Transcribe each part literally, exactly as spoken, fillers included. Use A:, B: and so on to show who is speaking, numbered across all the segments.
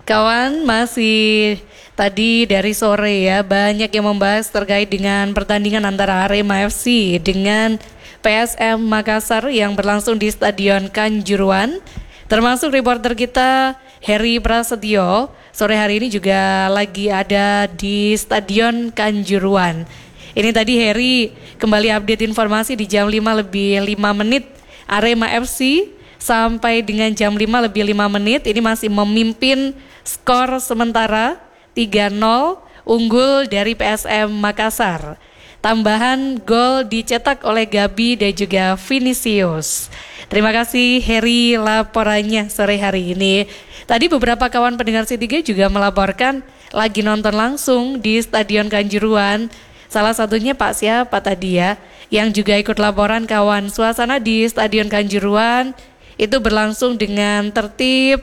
A: Kawan, masih tadi dari sore ya banyak yang membahas terkait dengan pertandingan antara Arema F C dengan P S M Makassar yang berlangsung di Stadion Kanjuruhan. Termasuk reporter kita Heri Prasetyo sore hari ini juga lagi ada di Stadion Kanjuruhan. Ini tadi Heri kembali update informasi di jam lima lebih lima menit Arema F C sampai dengan jam lima lebih lima menit ini masih memimpin skor sementara tiga nol unggul dari P S M Makassar. Tambahan gol dicetak oleh Gabi dan juga Vinicius. Terima kasih Heri laporannya sore hari ini. Tadi beberapa kawan pendengar C tiga juga melaporkan lagi nonton langsung di Stadion Kanjuruhan. Salah satunya Pak siapa tadi ya yang juga ikut laporan kawan. Suasana di Stadion Kanjuruhan itu berlangsung dengan tertib,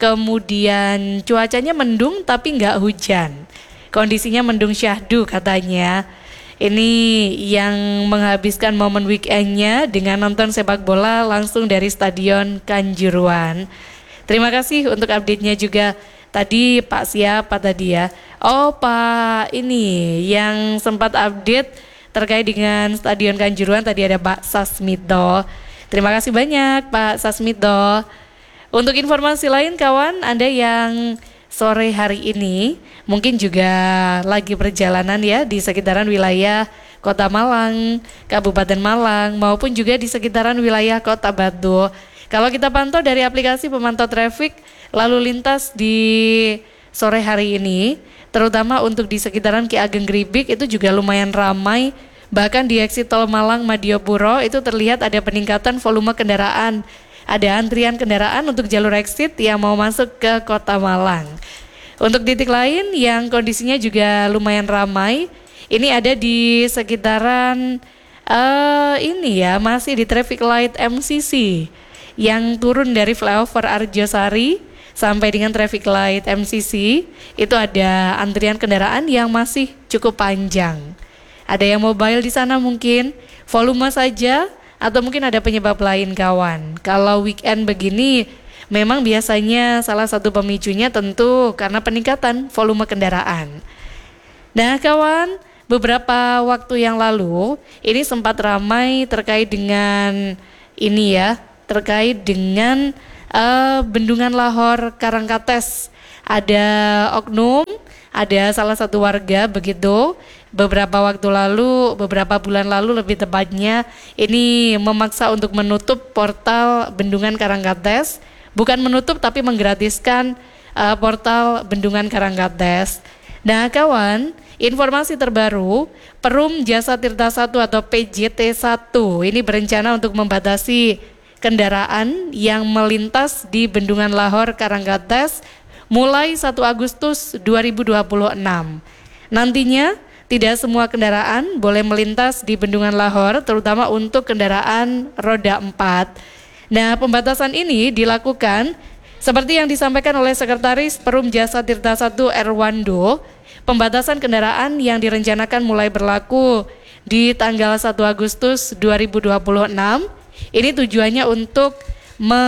A: kemudian cuacanya mendung tapi nggak hujan. Kondisinya mendung syahdu katanya. Ini yang menghabiskan momen weekendnya dengan nonton sepak bola langsung dari Stadion Kanjuruhan. Terima kasih untuk update-nya juga. Tadi Pak siapa tadi ya? Oh Pak ini yang sempat update terkait dengan Stadion Kanjuruhan tadi ada Pak Sasmito. Terima kasih banyak Pak Sasmito. Untuk informasi lain kawan, Anda yang sore hari ini mungkin juga lagi perjalanan ya di sekitaran wilayah Kota Malang, Kabupaten Malang maupun juga di sekitaran wilayah Kota Batu. Kalau kita pantau dari aplikasi pemantau traffic lalu lintas di sore hari ini, terutama untuk di sekitaran Ki Ageng Gribik itu juga lumayan ramai. Bahkan di exit tol Malang Madiopuro itu terlihat ada peningkatan volume kendaraan. Ada antrian kendaraan untuk jalur exit yang mau masuk ke Kota Malang. Untuk titik lain yang kondisinya juga lumayan ramai, ini ada di sekitaran uh, ini ya, masih di traffic light M C C yang turun dari flyover Arjosari sampai dengan traffic light M C C itu ada antrian kendaraan yang masih cukup panjang. Ada yang mobile di sana mungkin, volume saja atau mungkin ada penyebab lain kawan. Kalau weekend begini memang biasanya salah satu pemicunya tentu karena peningkatan volume kendaraan. Nah kawan, beberapa waktu yang lalu ini sempat ramai terkait dengan ini ya, terkait dengan uh, Bendungan Lahor Karangkates. Ada oknum, ada salah satu warga begitu beberapa waktu lalu, beberapa bulan lalu lebih tepatnya ini memaksa untuk menutup portal Bendungan Karangkates. Bukan menutup tapi menggratiskan uh, portal Bendungan Karangkates. Nah kawan, informasi terbaru Perum Jasa Tirta satu atau P J T satu ini berencana untuk membatasi kendaraan yang melintas di Bendungan Lahor Karangkates mulai satu Agustus dua ribu dua puluh enam. Nantinya tidak semua kendaraan boleh melintas di Bendungan Lahor, terutama untuk kendaraan roda empat. Nah, pembatasan ini dilakukan seperti yang disampaikan oleh Sekretaris Perum Jasa Tirta satu Erwando. Pembatasan kendaraan yang direncanakan mulai berlaku di tanggal satu Agustus dua ribu dua puluh enam. Ini tujuannya untuk